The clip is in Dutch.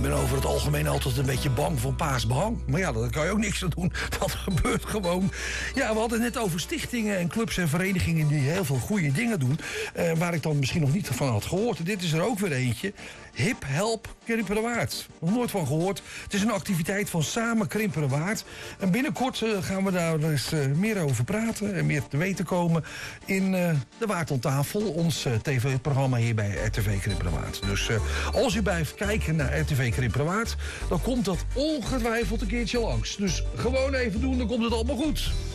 ben over het algemeen altijd een beetje bang voor paasbehang. Maar ja, daar kan je ook niks aan doen. Dat gebeurt gewoon. Ja, we hadden het net over stichtingen en clubs en verenigingen die heel veel goede dingen doen. Waar ik dan misschien nog niet van had gehoord. En dit is er ook weer eentje. Hip Help Krimpenerwaard. Nog nooit van gehoord. Het is een activiteit van Samen Krimpenerwaard. En binnenkort gaan we daar eens meer over praten en meer te weten komen in de Waard aan tafel, ons tv-programma hier bij RTV Krimpenerwaard. Dus als u blijft kijken naar RTV Krimpenerwaard, dan komt dat ongetwijfeld een keertje langs. Dus gewoon even doen, dan komt het allemaal goed.